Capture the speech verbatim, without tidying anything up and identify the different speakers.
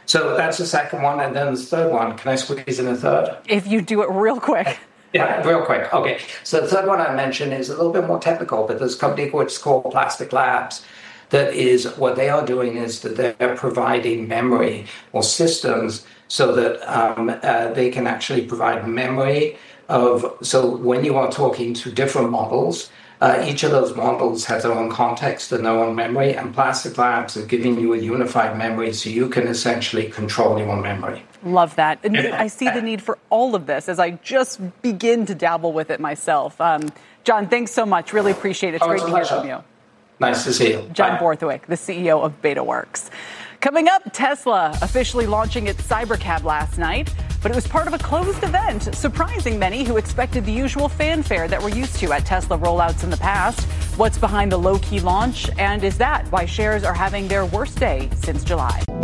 Speaker 1: So that's the second one. And then the third one, can I squeeze in a third?
Speaker 2: If you do it real quick.
Speaker 1: Yeah, real quick. Okay. So the third one I mentioned is a little bit more technical, but there's a company which is called Plastic Labs. That is, what they are doing is that they're providing memory or systems so that um, uh, they can actually provide memory of, so when you are talking to different models, uh, each of those models has their own context and their own memory, and Plastic Labs are giving you a unified memory so you can essentially control your own memory.
Speaker 2: Love that. And I see the need for all of this as I just begin to dabble with it myself. Um, John, thanks so much. Really appreciate it. It's
Speaker 1: oh,
Speaker 2: great
Speaker 1: it's
Speaker 2: to hear from you.
Speaker 1: Nice to see you.
Speaker 2: John
Speaker 1: Bye.
Speaker 2: Borthwick, the C E O of BetaWorks. Coming up, Tesla officially launching its Cybercab last night, but it was part of a closed event, surprising many who expected the usual fanfare that we're used to at Tesla rollouts in the past. What's behind the low-key launch, and is that why shares are having their worst day since July?